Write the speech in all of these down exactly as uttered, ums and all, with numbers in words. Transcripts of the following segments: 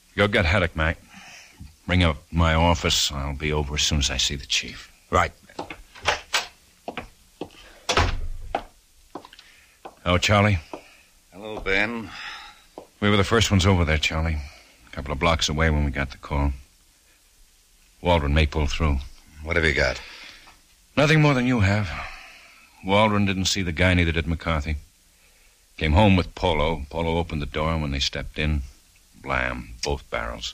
Go get Haddock, Mac. Bring up my office. I'll be over as soon as I see the chief. Right. Oh, Charlie? Hello, Ben. We were the first ones over there, Charlie. A couple of blocks away when we got the call. Waldron may pull through. What have you got? Nothing more than you have. Waldron didn't see the guy, neither did McCarthy. Came home with Polo. Polo opened the door, and when they stepped in, blam, both barrels.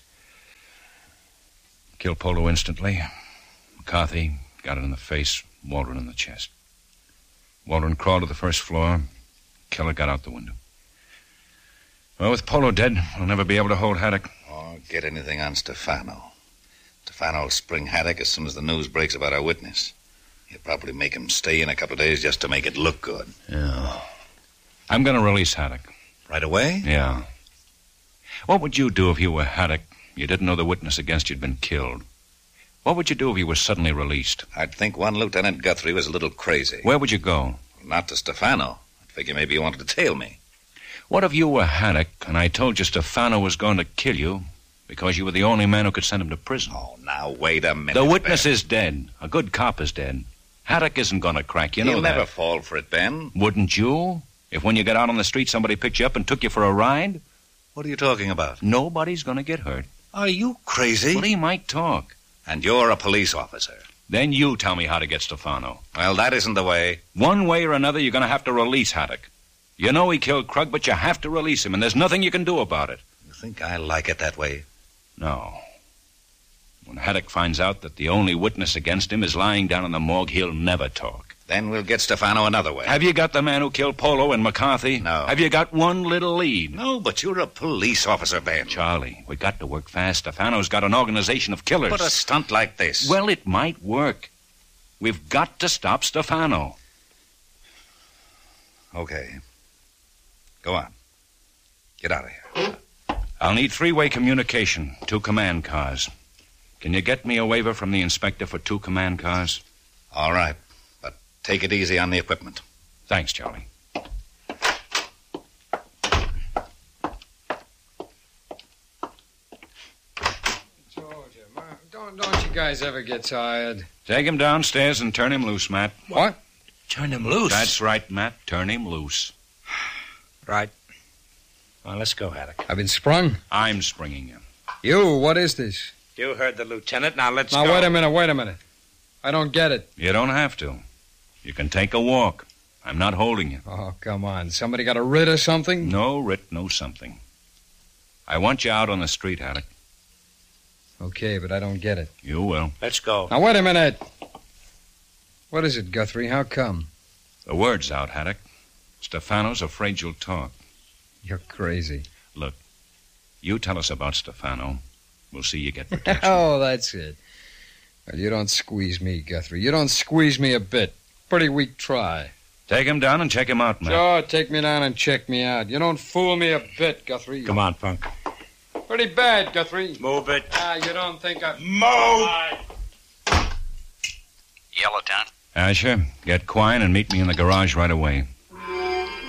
Killed Polo instantly. McCarthy got it in the face, Waldron in the chest. Waldron crawled to the first floor. Killer got out the window. Well, with Polo dead, we'll never be able to hold Haddock. Or get anything on Stefano. Stefano will spring Haddock as soon as the news breaks about our witness. He'll probably make him stay in a couple of days just to make it look good. Yeah. I'm going to release Haddock. Right away? Yeah. What would you do if you were Haddock? You didn't know the witness against you'd been killed. What would you do if you were suddenly released? I'd think one Lieutenant Guthrie was a little crazy. Where would you go? Not to Stefano. I'd figure maybe he wanted to tail me. What if you were Haddock and I told you Stefano was going to kill you because you were the only man who could send him to prison? Oh, now, wait a minute, The witness Ben. is dead. A good cop is dead. Haddock isn't going to crack. You know He'll that. never fall for it, Ben. Wouldn't you? If when you got out on the street somebody picked you up and took you for a ride? What are you talking about? Nobody's going to get hurt. Are you crazy? Well, he might talk. And you're a police officer. Then you tell me how to get Stefano. Well, that isn't the way. One way or another, you're going to have to release Haddock. You know he killed Krug, but you have to release him, and there's nothing you can do about it. You think I like it that way? No. When Haddock finds out that the only witness against him is lying down in the morgue, he'll never talk. Then we'll get Stefano another way. Have you got the man who killed Polo and McCarthy? No. Have you got one little lead? No, but you're a police officer, Ben. Charlie, we got to work fast. Stefano's got an organization of killers. But a stunt like this. Well, it might work. We've got to stop Stefano. Okay. Go on. Get out of here. I'll need three-way communication, two command cars. Can you get me a waiver from the inspector for two command cars? All right. But take it easy on the equipment. Thanks, Charlie. Georgia, don't, don't you guys ever get tired? Take him downstairs and turn him loose, Matt. What? Turn him loose. That's right, Matt. Turn him loose. Right. Well, let's go, Haddock. I've been sprung. I'm springing you. You, what is this? You heard the lieutenant. Now let's Now, go. wait a minute, wait a minute. I don't get it. You don't have to. You can take a walk. I'm not holding you. Oh, come on. Somebody got a writ or something? No writ, no something. I want you out on the street, Haddock. Okay, but I don't get it. You will. Let's go. Now, wait a minute. What is it, Guthrie? How come? The word's out, Haddock. Stefano's afraid you'll talk. You're crazy. Look, you tell us about Stefano. We'll see you get protection. Oh, that's it. Well, you don't squeeze me, Guthrie. You don't squeeze me a bit. Pretty weak try. Take him down and check him out, Matt. Sure, take me down and check me out. You don't fool me a bit, Guthrie. Come on, Punk. Pretty bad, Guthrie. Move it. Ah, you don't think I... Move! Yeah, Lieutenant. Asher, get Quine and meet me in the garage right away.